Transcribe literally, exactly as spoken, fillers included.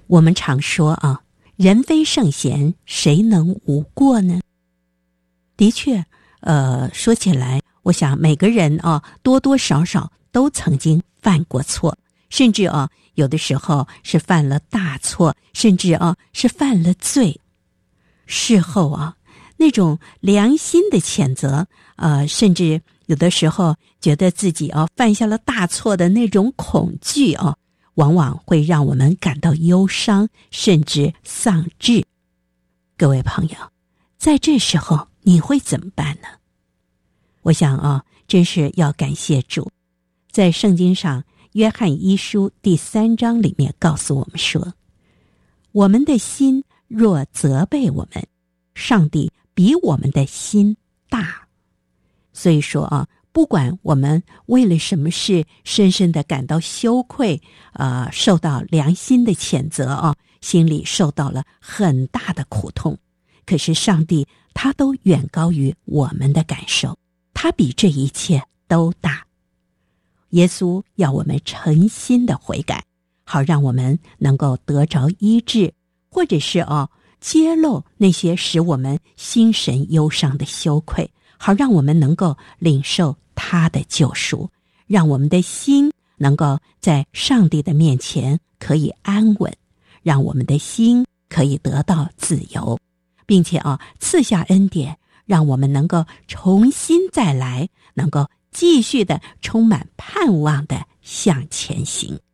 我们常说啊，人非圣贤，谁能无过呢？的确，呃，说起来，我想每个人啊，多多少少都曾经犯过错，甚至啊，有的时候是犯了大错，甚至啊是犯了罪。事后啊，那种良心的谴责，呃，甚至有的时候觉得自己啊犯下了大错的那种恐惧啊，往往会让我们感到忧伤，甚至丧志。各位朋友，在这时候你会怎么办呢？我想啊，真是要感谢主，在圣经上约翰一书第三章里面告诉我们说，我们的心若责备我们，上帝比我们的心大。所以说啊，不管我们为了什么事深深的感到羞愧，呃，受到良心的谴责啊，心里受到了很大的苦痛，可是上帝他都远高于我们的感受，他比这一切都大。耶稣要我们诚心的悔改，好让我们能够得着医治，或者是哦揭露那些使我们心神忧伤的羞愧，好让我们能够领受他的救赎，让我们的心能够在上帝的面前可以安稳，让我们的心可以得到自由，并且啊赐下恩典，让我们能够重新再来，能够继续的充满盼望的向前行。